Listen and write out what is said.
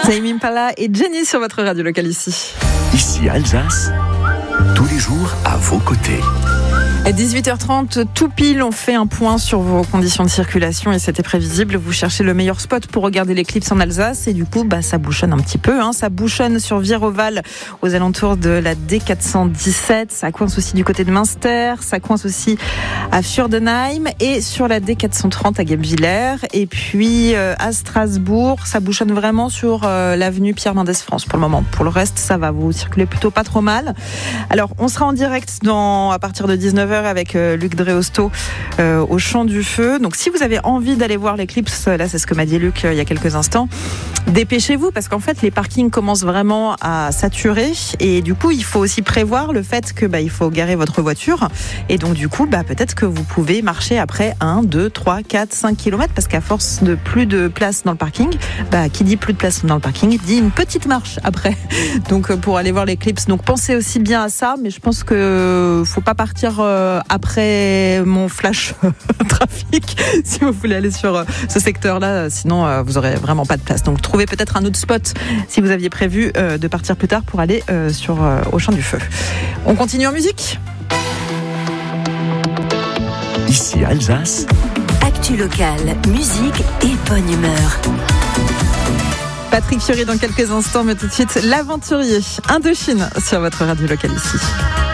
Tame Impala et Jenny sur votre radio locale ici. Ici Alsace, tous les jours à vos côtés. À 18h30, tout pile, on fait un point sur vos conditions de circulation et c'était prévisible. Vous cherchez le meilleur spot pour regarder l'éclipse en Alsace et du coup, ça bouchonne un petit peu. Ça bouchonne sur Viroval aux alentours de la D417. Ça coince aussi du côté de Münster. Ça coince aussi à Fürdenheim et sur la D430 à Guebwiller. Et puis à Strasbourg, ça bouchonne vraiment sur l'avenue Pierre Mendès France pour le moment. Pour le reste, ça va. Vous circulez plutôt pas trop mal. Alors, on sera en direct à partir de 19h avec Luc Dreosto au Champ du Feu. Donc si vous avez envie d'aller voir l'éclipse, là c'est ce que m'a dit Luc il y a quelques instants, dépêchez-vous parce qu'en fait les parkings commencent vraiment à saturer et du coup il faut aussi prévoir le fait que il faut garer votre voiture et donc du coup peut-être que vous pouvez marcher après 1, 2, 3, 4, 5 km parce qu'à force de plus de place dans le parking, qui dit plus de place dans le parking dit une petite marche après. Donc pour aller voir l'éclipse, donc pensez aussi bien à ça, mais je pense que faut pas partir après mon flash trafic si vous voulez aller sur ce secteur-là, sinon vous aurez vraiment pas de place. Donc trouvez peut-être un autre spot si vous aviez prévu de partir plus tard pour aller au Champ du Feu. On continue en musique. Ici Alsace. Actu locale, musique et bonne humeur. Patrick Fiori dans quelques instants, mais tout de suite l'aventurier Indochine sur votre radio locale ici.